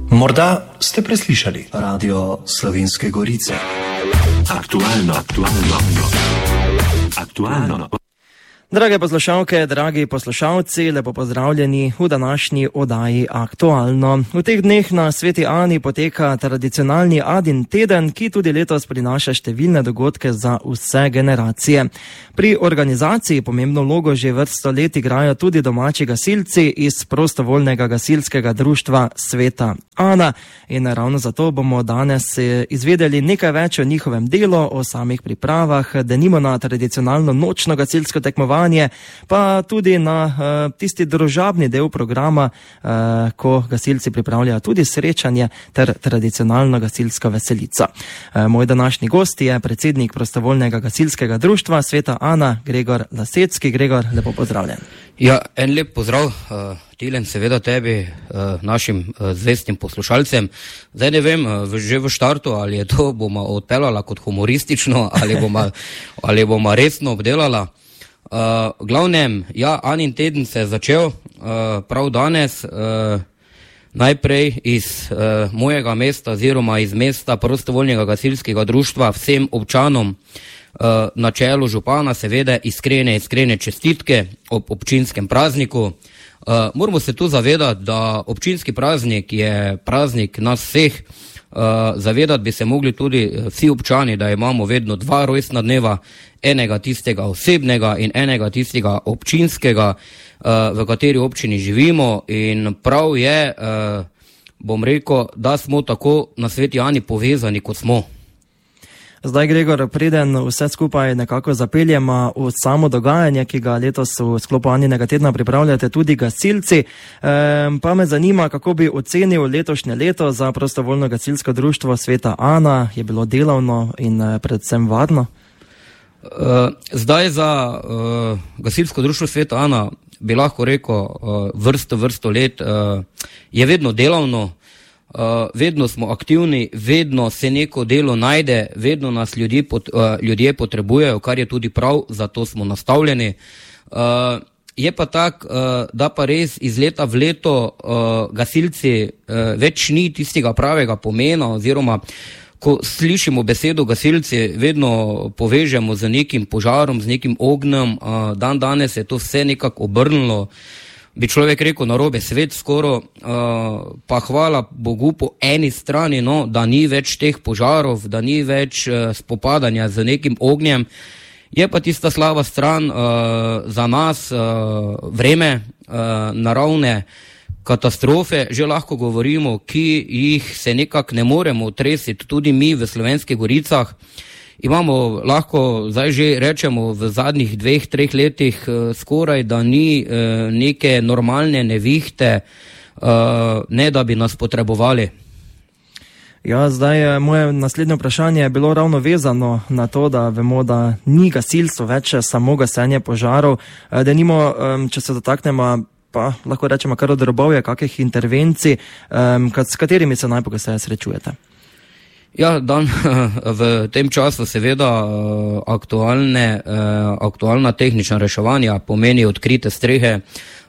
Morda ste preslišali Radio Slovenske Gorice. Aktualno. Drage poslušalke, dragi poslušalci, lepo pozdravljeni v današnji oddaji Aktualno. V teh dneh na Sveti Ani poteka tradicionalni Adin teden, ki tudi letos prinaša številne dogodke za vse generacije. Pri organizaciji pomembno vlogo že vrsto let igrajo tudi domači gasilci iz prostovoljnega gasilskega društva Sveta Ana. In ravno zato bomo danes izvedeli nekaj več o njihovem delu, o samih pripravah, denimo na tradicionalno nočno gasilsko tekmovanje, pa tudi na tisti družabni del programa, ko gasilci pripravljajo tudi srečanje ter tradicionalno gasilsko veselico. Moj današnji gost je predsednik prostovoljnega gasilskega društva Sveta Ana, Gregor Lasecki. Gregor, lepo pozdravljen. Ja, en lep pozdrav, Tilen, seveda tebi, našim zvestim poslušalcem. Zdaj ne vem, že v štartu, ali je to bomo odpeljala kot humoristično, ali bomo resno obdelala. Glavnem, ja, Anin teden se je začel prav danes, najprej iz mojega mesta oziroma iz mesta prostovoljnega gasilskega društva vsem občanom na čelu župana seveda iskrene čestitke ob občinskem prazniku. Moramo se tu zavedati, da občinski praznik je praznik nas vseh. Zavedati bi se mogli tudi vsi občani, da imamo vedno dva rojstna dneva, enega tistega osebnega in enega tistega občinskega, v kateri občini živimo, in prav je, bom rekel, da smo tako na Sveti Ani povezani, kot smo. Zdaj, Gregor, preden vse skupaj nekako zapeljemo v samo dogajanje, ki ga letos v sklopu Aninega tedna pripravljate tudi gasilci, pa me zanima, kako bi ocenil letošnje leto za prostovoljno gasilsko društvo Sveta Ana. Je bilo delavno in predvsem varno? Zdaj za gasilsko društvo Sveta Ana bi lahko rekel vrsto let je vedno delavno. Vedno smo aktivni, vedno se neko delo najde, vedno nas ljudje potrebujejo, kar je tudi prav, zato smo nastavljeni. Je pa tak, da pa res iz leta v leto gasilci več ni tistega pravega pomena, oziroma ko slišimo besedo gasilci, vedno povežemo z nekim požarom, z nekim ognjem. Danes je to vse nekako obrnilo, bi človek rekel, narobe svet skoro, pa hvala Bogu po eni strani, no, da ni več teh požarov, da ni več spopadanja z nekim ognjem. Je pa tista slaba stran za nas vreme, naravne katastrofe, že lahko govorimo, ki jih se nekako ne moremo otresiti, tudi mi v Slovenskih Goricah. Imamo, lahko zdaj že rečemo, v zadnjih 2-3 letih skoraj, da ni neke normalne nevihte, ne da bi nas potrebovali. Ja, zdaj moje naslednje vprašanje je bilo ravno vezano na to, da vemo, da ni gasilstvo več samo gasenje požarov. Denimo, če se dotaknemo, pa lahko rečemo kar od drobovja, kakih intervencij, s katerimi se najpogosteje srečujete? Ja, v tem času seveda aktualna tehnična reševanja pomeni odkrite strehe,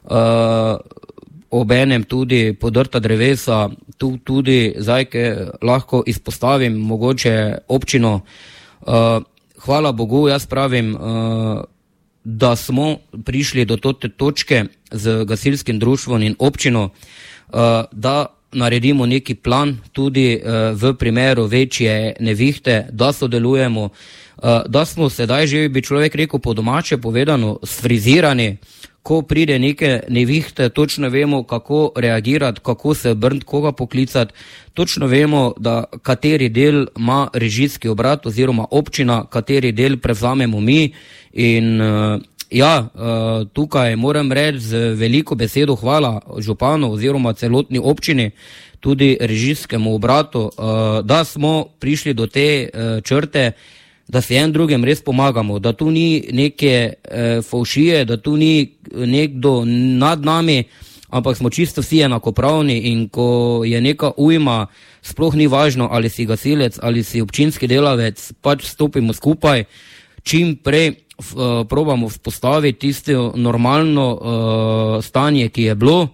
obenem tudi podrta drevesa, tu tudi zdaj lahko izpostavim mogoče občino. Hvala Bogu, jaz pravim, da smo prišli do te točke z gasilskim društvom in občino, da naredimo neki plan tudi v primeru večje nevihte, da sodelujemo, da smo sedaj že, bi človek rekel po domače povedano, sfrizirani. Ko pride neke nevihte, točno vemo, kako reagirati, kako se obrniti, koga poklicati, točno vemo, da kateri del ima režijski obrat oziroma občina, kateri del prevzamemo mi. In tukaj moram reči z veliko besedo hvala županu oziroma celotni občini, tudi režijskemu obratu, da smo prišli do te črte, da si en drugem res pomagamo, da tu ni neke fovšije, da tu ni nekdo nad nami, ampak smo čisto vsi enakopravni, in ko je neka ujma, sploh ni važno, ali si gasilec ali si občinski delavec, pač stopimo skupaj, čim prej probamo vzpostaviti tisto normalno stanje, ki je bilo.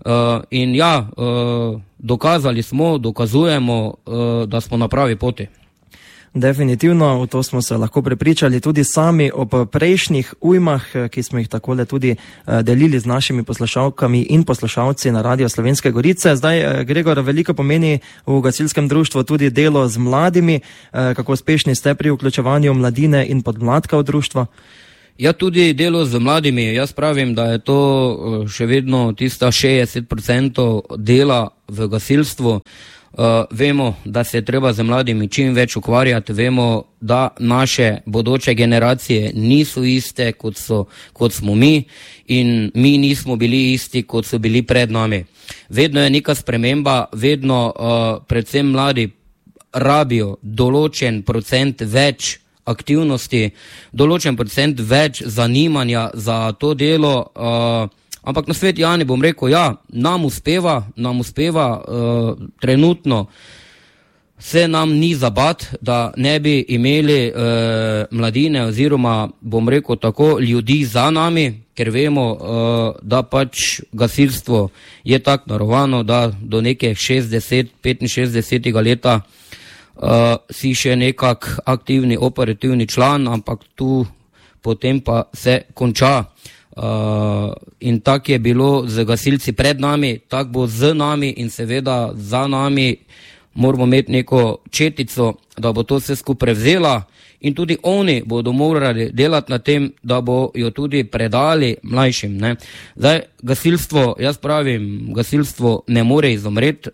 In ja, dokazali smo, dokazujemo, da smo na pravi poti. Definitivno, v to smo se lahko prepričali tudi sami ob prejšnjih ujmah, ki smo jih takole tudi delili z našimi poslušalkami in poslušalci na Radio Slovenske Gorice. Zdaj, Gregor, veliko pomeni v gasilskem društvu tudi delo z mladimi. Kako uspešni ste pri vključevanju mladine in podmladka v društvo? Ja, tudi delo z mladimi. Jaz pravim, da je to še vedno tista 60% dela v gasilstvu. Vemo, da se je treba z mladimi čim več ukvarjati, vemo, da naše bodoče generacije niso iste, kot smo mi, in mi nismo bili isti, kot so bili pred nami. Vedno je neka sprememba, vedno predvsem mladi rabijo določen procent več aktivnosti, določen procent več zanimanja za to delo, ampak na Sveti Ani bom rekel, ja, nam uspeva, trenutno se nam ni zabat, da ne bi imeli mladine oziroma, bom rekel tako, ljudi za nami, ker vemo, da pač gasilstvo je tako naravano, da do neke 60-65 leta si še nekak aktivni, operativni član, ampak tu potem pa se konča. In tako je bilo z gasilci pred nami, tako bo z nami in seveda za nami moramo imeti neko četico, da bo to vse skupaj prevzela, in tudi oni bodo morali delati na tem, da bo jo tudi predali mlajšim, ne. Zdaj, gasilstvo, jaz pravim, gasilstvo ne more izumreti,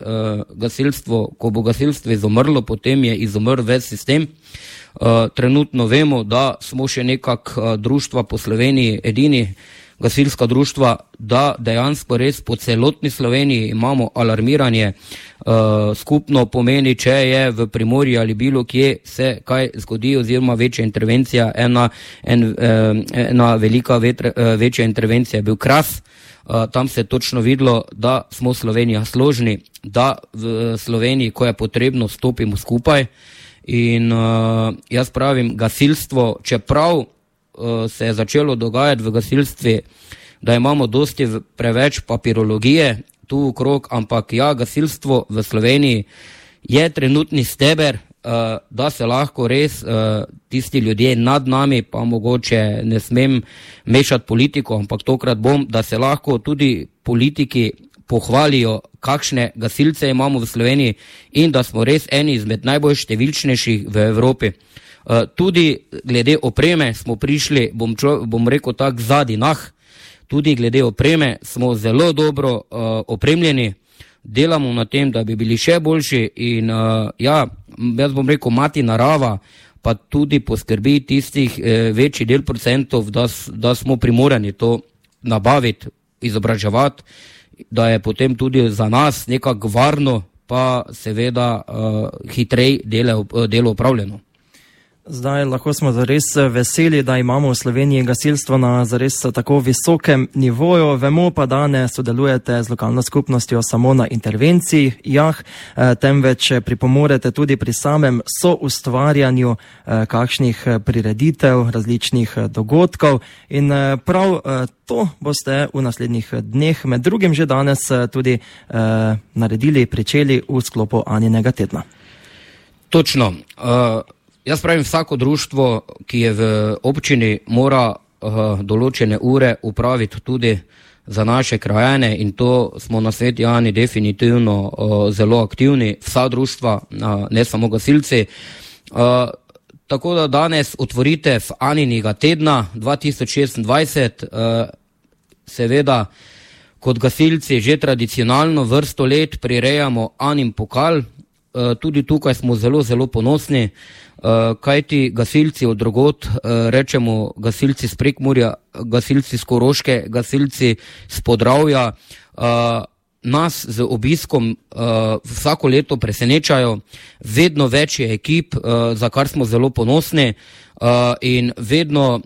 ko bo gasilstvo izumrlo, potem je izumrl ves sistem. Trenutno vemo, da smo še nekak društva po Sloveniji, edini gasilska društva, da dejansko res po celotni Sloveniji imamo alarmiranje. Skupno pomeni, če je v Primorju ali bilo kje se kaj zgodi oziroma večja intervencija, ena velika večja intervencija je bil Kras. Tam se je točno videlo, da smo Slovenija složni, da v Sloveniji, ko je potrebno, stopimo skupaj. In jaz pravim, gasilstvo, čeprav se je začelo dogajati v gasilstvi, da imamo dosti preveč papirologije tu okrog, ampak ja, gasilstvo v Sloveniji je trenutni steber, da se lahko res tisti ljudje nad nami, pa mogoče ne smem mešati politiko, ampak tokrat bom, da se lahko tudi politiki pohvalijo, kakšne gasilce imamo v Sloveniji in da smo res eni izmed najbolj številčnejših v Evropi. Tudi glede opreme smo prišli, bom rekel tak, zadnji nah, tudi glede opreme smo zelo dobro opremljeni, delamo na tem, da bi bili še boljši in ja, jaz bom rekel, mati narava, pa tudi poskrbi tistih večji del procentov, da smo primorani to nabaviti, izobraževati, da je potem tudi za nas nekako varno, pa seveda hitrej delo opravljeno. Zdaj lahko smo zares veseli, da imamo v Sloveniji gasilstvo na zares tako visokem nivoju. Vemo pa, da ne sodelujete z lokalno skupnostjo samo na intervencijah, temveč pripomorete tudi pri samem soustvarjanju kakšnih prireditev, različnih dogodkov. In prav to boste v naslednjih dneh, med drugim že danes, tudi naredili, pričeli v sklopu Aninega tedna. Točno. Jaz pravim, vsako društvo, ki je v občini, mora določene ure upraviti tudi za naše krajane, in to smo na Sveti Ani definitivno zelo aktivni, vsa društva, ne samo gasilci. Tako da danes otvoritev Aninega tedna 2026, seveda kot gasilci že tradicionalno vrsto let prirejamo Anin pokal. Tudi tukaj smo zelo, zelo ponosni, kajti gasilci od drugod, rečemo gasilci z Prekmurja, gasilci z Koroške, gasilci z Podravja, nas z obiskom vsako leto presenečajo, vedno več je ekip, za kar smo zelo ponosni, in vedno,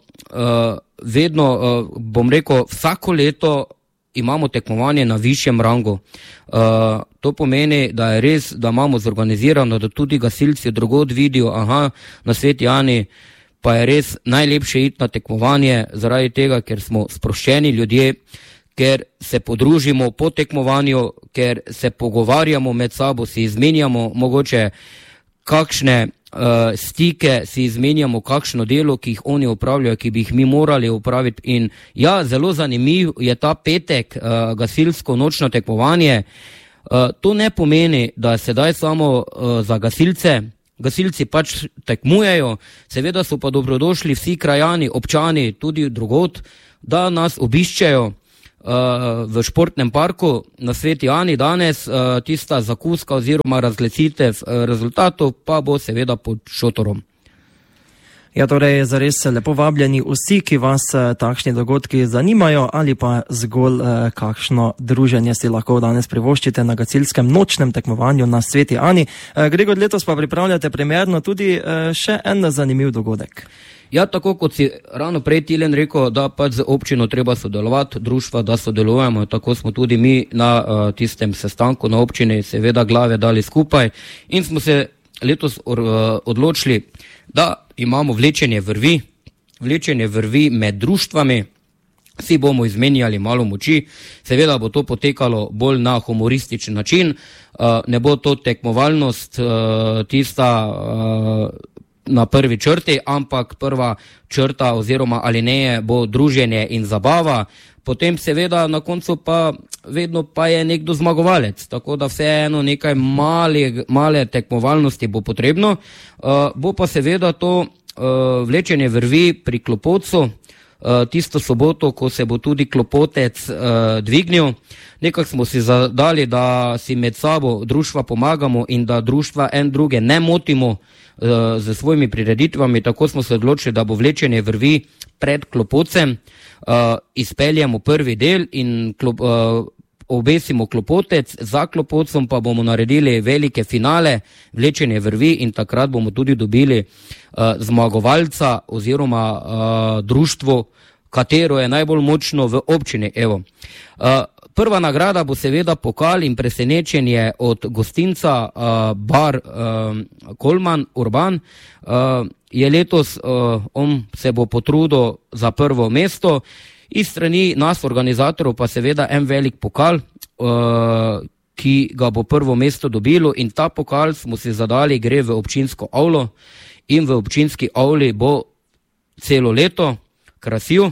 bom rekel, vsako leto imamo tekmovanje na višjem rangu. To pomeni, da je res, da imamo zorganizirano, da tudi gasilci drugod vidijo, aha, na Sveti Ani pa je res najlepše iti na tekmovanje, zaradi tega, ker smo sproščeni ljudje, ker se podružimo po tekmovanju, ker se pogovarjamo med sabo, si izmenjamo mogoče kakšne stike, si izmenjamo kakšno delo, ki jih oni upravljajo, ki bi jih mi morali upraviti. In ja, zelo zanimiv je ta petek gasilsko nočno tekmovanje. To ne pomeni, da je sedaj samo za gasilce. Gasilci pač tekmujejo, seveda so pa dobrodošli vsi krajani, občani, tudi drugod, da nas obiščejo v športnem parku na Sveti Ani danes. Tista zakuska oziroma razglasitev rezultatov pa bo seveda pod šotorom. Ja, torej zares lepo vabljeni vsi, ki vas takšni dogodki zanimajo ali pa zgolj kakšno druženje si lahko danes privoščite na gasilskem nočnem tekmovanju na Sveti Ani. Gregor, letos pa pripravljate premierno tudi še en zanimiv dogodek. Ja, tako kot si ravno prej Tilen rekel, da pač z občino treba sodelovati, društva, da sodelujemo, tako smo tudi mi na tistem sestanku na občini seveda glave dali skupaj in smo se letos odločili, da imamo vlečenje vrvi med društvami, si bomo izmenjali malo moči, seveda bo to potekalo bolj na humorističen način, ne bo to tekmovalnost tista na prvi črti, ampak prva črta oziroma alineje bo druženje in zabava, potem seveda na koncu pa vedno pa je nekdo zmagovalec, tako da vseeno nekaj male tekmovalnosti bo potrebno, bo pa seveda to vlečenje vrvi pri Klopotcu, tisto soboto, ko se bo tudi Klopotec dvignil. Nekako smo si zadali, da si med sabo društva pomagamo in da društva en druge ne motimo z svojimi prireditvami, tako smo se odločili, da bo vlečenje vrvi pred Klopotcem, izpeljemo prvi del in obesimo Klopotec, za Klopotcem pa bomo naredili velike finale, vlečenje vrvi in takrat bomo tudi dobili zmagovalca oziroma društvo, katero je najbolj močno v občini. Evo. Prva nagrada bo seveda pokal in presenečenje od gostinca Bar Kolman Urban. Je letos, on se bo potrudil za prvo mesto, iz strani nas organizatorov pa seveda en velik pokal, ki ga bo prvo mesto dobilo in ta pokal smo si zadali, gre v občinsko avlo in v občinski avli bo celo leto krasil.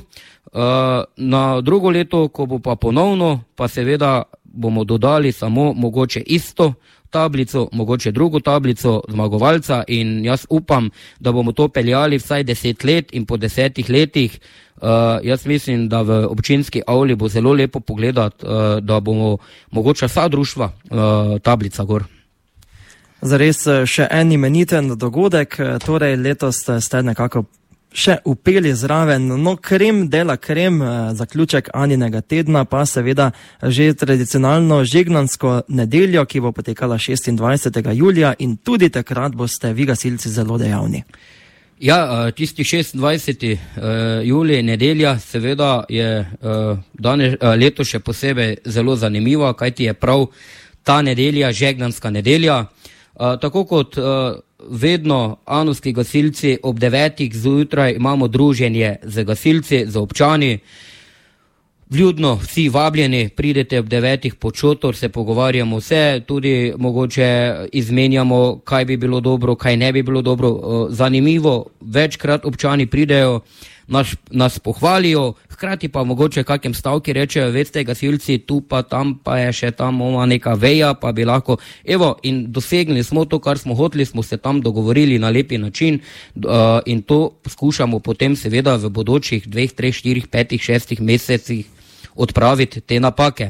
Na drugo leto, ko bo pa ponovno, pa seveda bomo dodali samo mogoče isto tablico, mogoče drugo tablico zmagovalca in jaz upam, da bomo to peljali vsaj 10 let in po 10 letih jaz mislim, da v občinski avli bo zelo lepo pogledati, da bomo mogoče vsa društva tablica gor. Zares še en imeniten dogodek, torej letos ste nekako še upeli zraven, no krem dela krem, zaključek Aninega tedna, pa seveda že tradicionalno žegnansko nedeljo, ki bo potekala 26. julija in tudi takrat boste vi gasilci zelo dejavni. Ja, tisti 26. julij, nedelja, seveda je leto še posebej zelo zanimiva, kajti je prav ta nedelja žegnanska nedelja. Tako kot vedno anovski gasilci ob 9. zjutraj imamo druženje z gasilci, z občani. Vljudno vsi vabljeni, pridete ob 9. pod šotor, se pogovarjamo vse, tudi mogoče izmenjamo, kaj bi bilo dobro, kaj ne bi bilo dobro. Zanimivo, večkrat občani pridejo, nas pohvalijo, hkrati pa mogoče kakem stavki rečejo, veste gasilci, tu pa tam pa je še tam neka veja, pa bi lahko, evo, in dosegli smo to, kar smo hoteli, smo se tam dogovorili na lepi način in to skušamo potem seveda v bodočih 2, 3, 4, 5, 6 mesecih odpraviti te napake.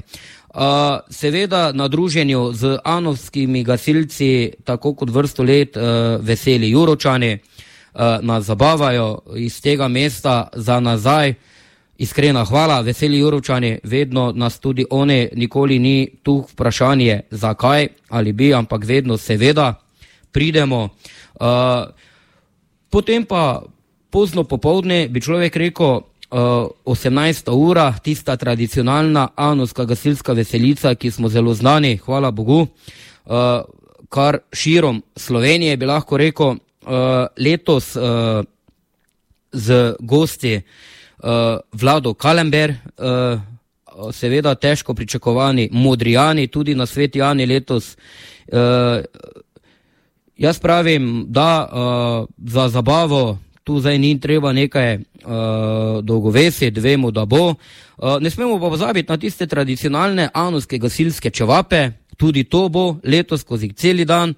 Seveda na druženju z anovskimi gasilci, tako kot vrsto let, veseli Jurovčani nas zabavajo iz tega mesta za nazaj. Iskrena hvala, veseli Jurovčani, vedno nas tudi oni, nikoli ni tu vprašanje zakaj ali bi, ampak vedno seveda pridemo. Potem pa pozno popoldne bi človek rekel 18. ura, tista tradicionalna anovska gasilska veselica, ki smo zelo znani, hvala Bogu, kar širom Slovenije bi lahko rekel, letos z gosti Vlado Kalember, seveda težko pričakovani Modrijani, tudi na Sveti Ani letos. Jaz pravim, da za zabavo tu zdaj ni treba nekaj dolgovesiti, vemo, da bo. Ne smemo pa pozabiti na tiste tradicionalne anuske gasilske čevape, tudi to bo letos skozi celi dan.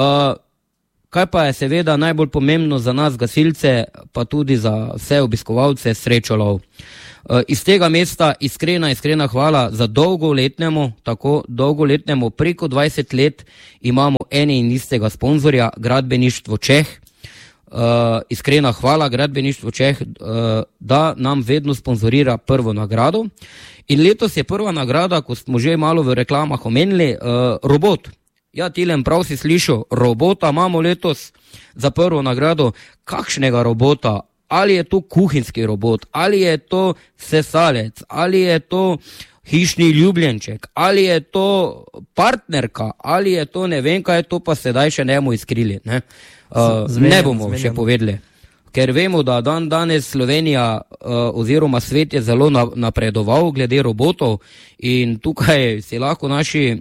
Kaj pa je seveda najbolj pomembno za nas gasilce, pa tudi za vse obiskovalce, srečolov. Iz tega mesta iskrena hvala za dolgoletnemu, preko 20 let imamo eni in istega sponzorja, Gradbeništvo Čeh. Iskrena hvala Gradbeništvu Čeh, da nam vedno sponzorira prvo nagrado. In letos je prva nagrada, ko smo že malo v reklamah omenili, robot. Ja, Tilen, prav si slišal, robota imamo letos za prvo nagrado. Kakšnega robota? Ali je to kuhinjski robot, ali je to sesalec, ali je to hišni ljubljenček, ali je to partnerka, ali je to ne vem kaj, to pa sedaj še ne bomo izkrili. Ne bomo še povedali. Ker vemo, da danes Slovenija oziroma svet je zelo napredoval glede robotov in tukaj si lahko naši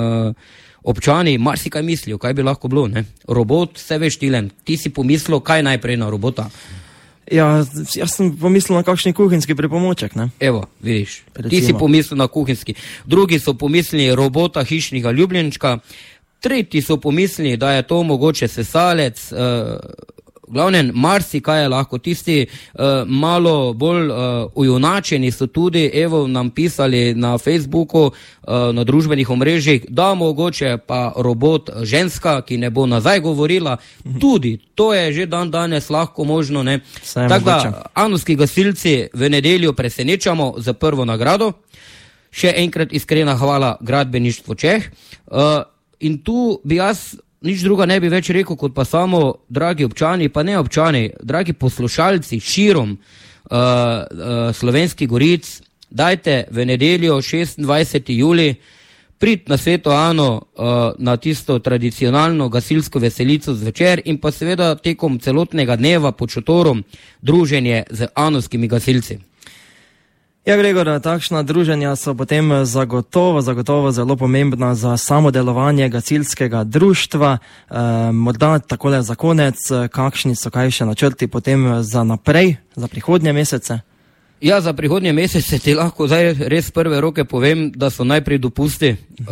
občani marsikaj mislijo, kaj bi lahko bilo. Ne? Robot, vse veš, Tilen, ti si pomislil, kaj najprej na robota? Ja, jaz sem pomislil na kakšni kuhinjski pripomoček, ne? Evo, vidiš, ti si pomislil na kuhinjski. Drugi so pomislili robota hišnega ljubljenčka, tretji so pomislili, da je to mogoče sesalec, glavnem, marsikaj je lahko. Tisti malo bolj ujunačeni so tudi, evo, nam pisali na Facebooku, na družbenih omrežjih, da mogoče pa robot ženska, ki ne bo nazaj govorila, tudi to je že danes lahko možno, ne. Tako da, anuski gasilci v nedeljo presenečamo za prvo nagrado. Še enkrat iskrena hvala Gradbeništvu Čeh. In tu bi jaz nič druga ne bi več rekel, kot pa samo, dragi občani, pa ne občani, dragi poslušalci širom Slovenskih Goric, dajte v nedeljo 26. juli priti na Sveto Ano na tisto tradicionalno gasilsko veselico zvečer in pa seveda tekom celotnega dneva pod šotorom druženje z anovskimi gasilci. Ja, Gregor, takšna druženja so potem zagotovo zelo pomembna za samo delovanje gasilskega društva. Morda takole za konec, kakšni so kaj še načrti potem za naprej, za prihodnje mesece? Ja, za prihodnje mesece ti lahko zdaj res prve roke povem, da so najprej dopusti.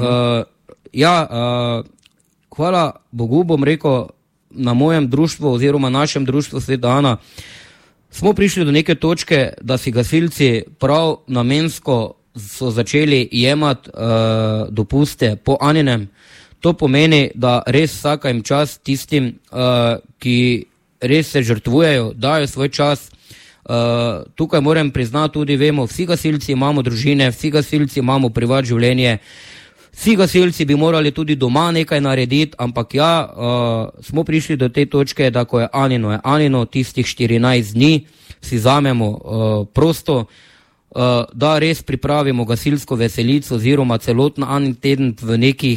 Hvala Bogu, bom rekel, na mojem društvu oziroma našem društvu Sveta Ana, smo prišli do neke točke, da si gasilci prav namensko so začeli jemati dopuste po Aninem. To pomeni, da res vsaka jim čas tistim, ki res se žrtvujejo, dajo svoj čas. Tukaj moram priznati tudi, vemo, vsi gasilci imamo družine, vsi gasilci imamo privat življenje, vsi gasilci bi morali tudi doma nekaj narediti, ampak smo prišli do te točke, da ko je Anino, tistih 14 dni si vzamemo prosto, da res pripravimo gasilsko veselico oziroma celotno Anin teden v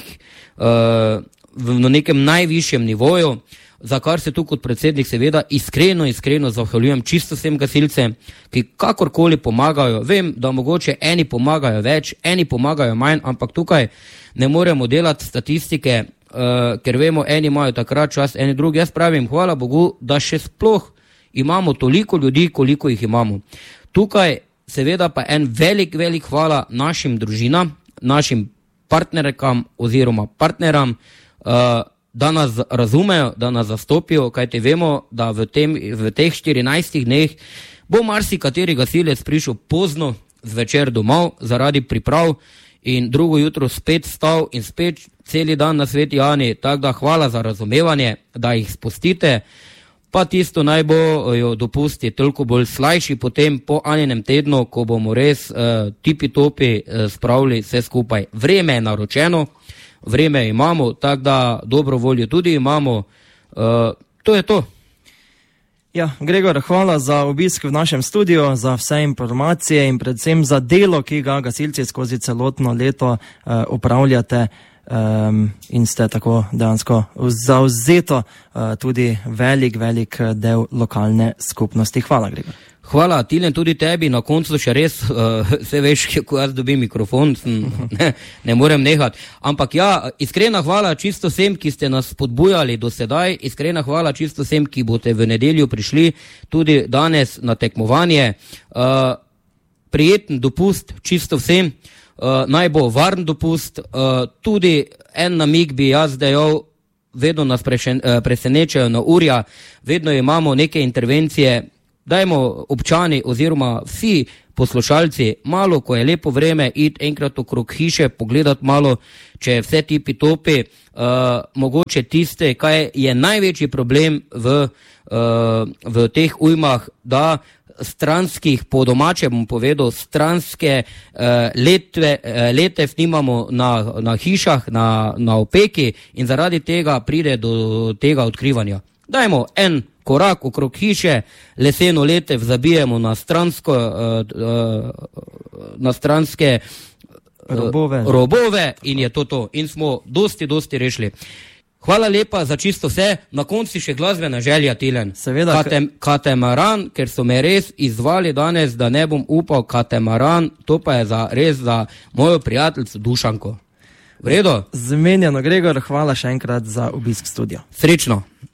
nekem najvišjem nivoju, za kar se tu kot predsednik seveda iskreno zahvaljujem čisto vsem gasilcem, ki kakorkoli pomagajo. Vem, da mogoče eni pomagajo več, eni pomagajo manj, ampak tukaj ne moremo delati statistike, ker vemo, eni imajo takrat čas, eni drugi. Jaz pravim, hvala Bogu, da še sploh imamo toliko ljudi, koliko jih imamo. Tukaj seveda pa en velik hvala našim družinam, našim partnerkam oziroma partneram, da nas razumejo, da nas zastopijo, kajti vemo, da v teh 14 dneh bo marsikateri gasilec prišel pozno zvečer domov zaradi priprav in drugo jutro spet stal in spet celi dan na Sveti Ani, tako da hvala za razumevanje, da jih spustite, pa tisto naj bojo dopusti toliko bolj slajši potem po Aninem tednu, ko bomo res tipi-topi spravili vse skupaj. Vreme je naročeno, vreme imamo, tako da dobro voljo tudi imamo. To je to. Ja, Gregor, hvala za obisk v našem studiu, za vse informacije in predvsem za delo, ki ga gasilci skozi celotno leto opravljate in ste tako dejansko zavzeto tudi velik del lokalne skupnosti. Hvala, Gregor. Hvala, Tilen, tudi tebi, na koncu še res, vse veš, ko jaz dobim mikrofon, ne morem nehati. Ampak ja, iskrena hvala čisto vsem, ki ste nas spodbujali do sedaj, iskrena hvala čisto vsem, ki boste v nedeljo prišli tudi danes na tekmovanje. Prijeten dopust čisto vsem, naj bo varen dopust, tudi en namig bi jaz dejal, vedno nas presenečajo na urja, vedno imamo neke intervencije. Dajmo občani oziroma vsi poslušalci malo, ko je lepo vreme, iti enkrat okrog hiše, pogledati malo, če vse ti pitopi, mogoče tiste, kaj je največji problem v teh ujmah, da stranskih, po domače bom povedal, stranske letev nimamo na hišah, na opeki in zaradi tega pride do tega odkrivanja. Dajmo en korak okrog hiše, leseno letev zabijemo na stranske robove in je to. In smo dosti rešili. Hvala lepa za čisto vse. Na konci še glasbena želja, Tilen. Seveda. Katamaran, ker so me res izvali danes, da ne bom upal katamaran, to pa je res za mojo prijateljico Dušanko. V redu? Zmenjeno, Gregor, hvala še enkrat za obisk studia. Srečno.